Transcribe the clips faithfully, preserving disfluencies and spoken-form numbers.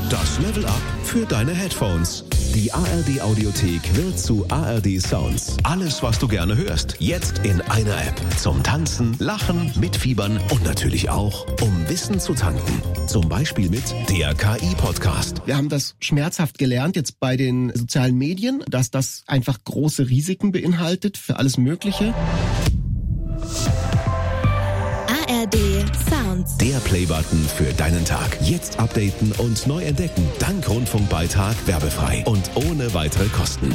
Das Level Up für deine Headphones. Die A R D Audiothek wird zu A R D Sounds. Alles, was du gerne hörst, jetzt in einer App. Zum Tanzen, Lachen, Mitfiebern und natürlich auch, um Wissen zu tanken. Zum Beispiel mit der K I-Podcast. Wir haben das schmerzhaft gelernt jetzt bei den sozialen Medien, dass das einfach große Risiken beinhaltet für alles Mögliche. A R D Sounds. Der Playbutton für deinen Tag. Jetzt updaten und neu entdecken. Dank Rundfunkbeitrag werbefrei und ohne weitere Kosten.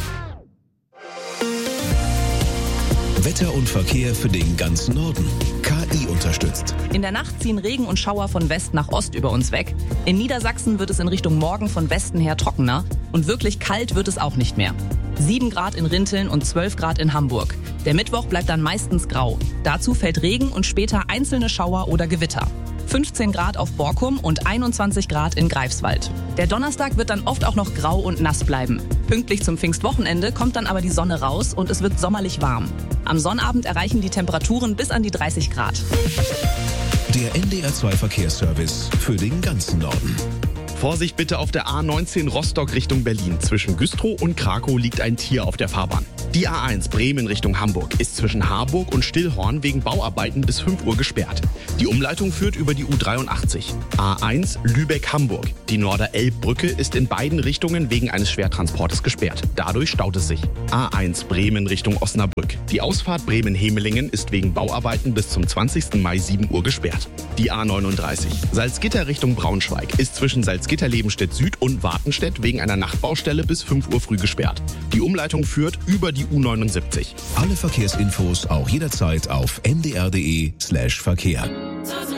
Wetter und Verkehr für den ganzen Norden. K I unterstützt. In der Nacht ziehen Regen und Schauer von West nach Ost über uns weg. In Niedersachsen wird es in Richtung Morgen von Westen her trockener. Und wirklich kalt wird es auch nicht mehr. sieben Grad in Rinteln und zwölf Grad in Hamburg. Der Mittwoch bleibt dann meistens grau. Dazu fällt Regen und später einzelne Schauer oder Gewitter. fünfzehn Grad auf Borkum und einundzwanzig Grad in Greifswald. Der Donnerstag wird dann oft auch noch grau und nass bleiben. Pünktlich zum Pfingstwochenende kommt dann aber die Sonne raus und es wird sommerlich warm. Am Sonnabend erreichen die Temperaturen bis an die dreißig Grad. Der N D R zwei Verkehrsservice für den ganzen Norden. Vorsicht bitte auf der A neunzehn Rostock Richtung Berlin. Zwischen Güstrow und Krakow liegt ein Tier auf der Fahrbahn. Die A eins Bremen Richtung Hamburg ist zwischen Harburg und Stillhorn wegen Bauarbeiten bis fünf Uhr gesperrt. Die Umleitung führt über die U dreiundachtzig. A eins Lübeck-Hamburg. Die Norder-Elb-Brücke ist in beiden Richtungen wegen eines Schwertransportes gesperrt. Dadurch staut es sich. A eins Bremen Richtung Osnabrück. Die Ausfahrt Bremen-Hemelingen ist wegen Bauarbeiten bis zum zwanzigsten Mai sieben Uhr gesperrt. Die A neununddreißig Salzgitter Richtung Braunschweig ist zwischen Salzgitter-Lebenstedt Süd und Wartenstedt wegen einer Nachtbaustelle bis fünf Uhr früh gesperrt. Die Umleitung führt über die U neunundsiebzig. Alle Verkehrsinfos auch jederzeit auf n d r punkt d e slash Verkehr.